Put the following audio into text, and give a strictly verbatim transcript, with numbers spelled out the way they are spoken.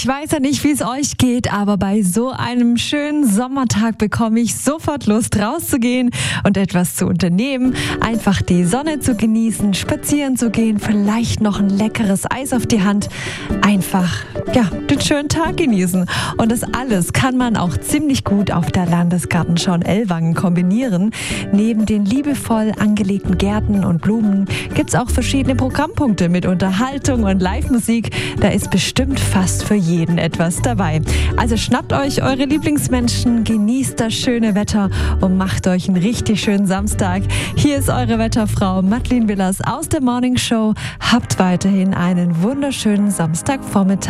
Ich weiß ja nicht, wie es euch geht, aber bei so einem schönen Sommertag bekomme ich sofort Lust, rauszugehen und etwas zu unternehmen. Einfach die Sonne zu genießen, spazieren zu gehen, vielleicht noch ein leckeres Eis auf die Hand. Einfach, ja, den schönen Tag genießen. Und das alles kann man auch ziemlich gut auf der Landesgartenschau in Ellwangen kombinieren. Neben den liebevoll angelegten Gärten und Blumen gibt es auch verschiedene Programmpunkte mit Unterhaltung und Live-Musik. Da ist bestimmt fast für jeden etwas dabei. Also schnappt euch eure Lieblingsmenschen, genießt das schöne Wetter und macht euch einen richtig schönen Samstag. Hier ist eure Wetterfrau Madeleine Willers aus der Morning Show. Habt weiterhin einen wunderschönen Samstagvormittag.